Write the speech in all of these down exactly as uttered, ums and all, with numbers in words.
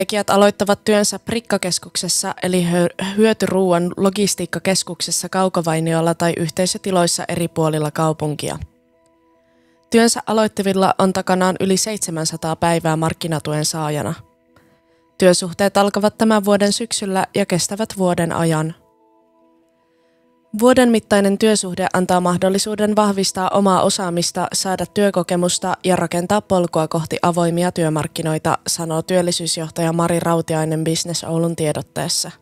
Tekijät aloittavat työnsä Prikkakeskuksessa eli hyötyruuan logistiikkakeskuksessa Kaukovainiolla tai yhteisötiloissa eri puolilla kaupunkia. Työnsä aloittavilla on takanaan yli seitsemänsataa päivää markkinatuen saajana. Työsuhteet alkavat tämän vuoden syksyllä ja kestävät vuoden ajan. Vuoden mittainen työsuhde antaa mahdollisuuden vahvistaa omaa osaamista, saada työkokemusta ja rakentaa polkua kohti avoimia työmarkkinoita, sanoo työllisyysjohtaja Mari Rautiainen Business Oulun tiedotteessa.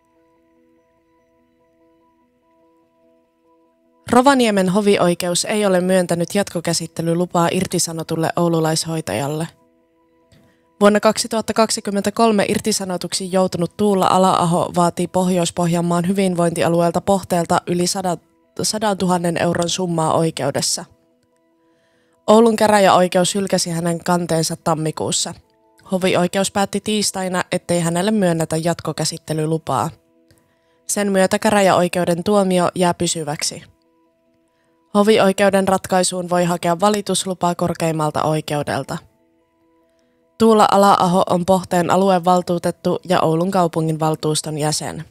Rovaniemen hovioikeus ei ole myöntänyt jatkokäsittelylupaa irtisanotulle oululaishoitajalle. Vuonna kaksituhattakaksikymmentäkolme irtisanotuksi joutunut Tuula Ala-aho vaatii Pohjois-Pohjanmaan hyvinvointialueelta Pohteelta yli sadantuhannen euron summaa oikeudessa. Oulun käräjäoikeus hylkäsi hänen kanteensa tammikuussa. Hovioikeus päätti tiistaina, ettei hänelle myönnetä jatkokäsittelylupaa. Sen myötä käräjäoikeuden tuomio jää pysyväksi. Hovioikeuden ratkaisuun voi hakea valituslupaa korkeimmalta oikeudelta. Tuula Ala-aho on Pohteen aluevaltuutettu ja Oulun kaupungin valtuuston jäsen.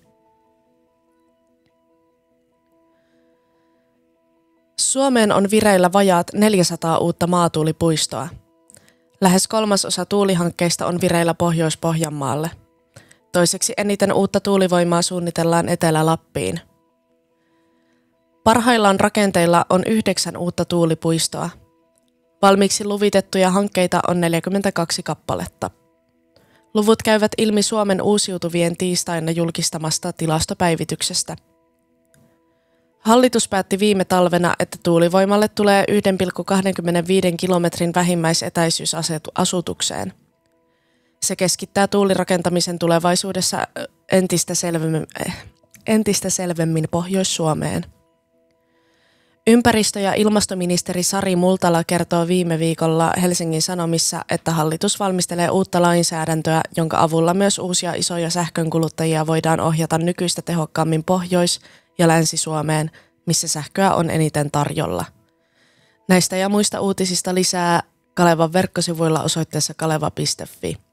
Suomeen on vireillä vajaat neljäsataa uutta maatuulipuistoa. Lähes kolmasosa tuulihankkeista on vireillä Pohjois-Pohjanmaalle. Toiseksi eniten uutta tuulivoimaa suunnitellaan Etelä-Lappiin. Parhaillaan rakenteilla on yhdeksän uutta tuulipuistoa. Valmiiksi luvitettuja hankkeita on neljäkymmentäkaksi kappaletta. Luvut käyvät ilmi Suomen uusiutuvien tiistaina julkistamasta tilastopäivityksestä. Hallitus päätti viime talvena, että tuulivoimalle tulee yksi pilkku kaksikymmentäviisi kilometrin vähimmäisetäisyys asutukseen. Se keskittää tuulirakentamisen tulevaisuudessa entistä selvemmin, entistä selvemmin Pohjois-Suomeen. Ympäristö- ja ilmastoministeri Sari Multala kertoo viime viikolla Helsingin Sanomissa, että hallitus valmistelee uutta lainsäädäntöä, jonka avulla myös uusia isoja sähkönkuluttajia voidaan ohjata nykyistä tehokkaammin Pohjois- ja Länsi-Suomeen, missä sähköä on eniten tarjolla. Näistä ja muista uutisista lisää Kalevan verkkosivuilla osoitteessa kaleva piste fi.